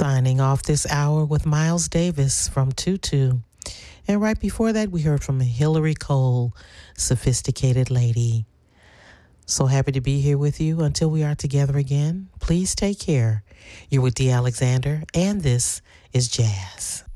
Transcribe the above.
Signing off this hour with Miles Davis from Tutu. And right before that, we heard from Hillary Cole, Sophisticated Lady. So happy to be here with you. Until we are together again, please take care. You're with Dee Alexander, and this is Jazz.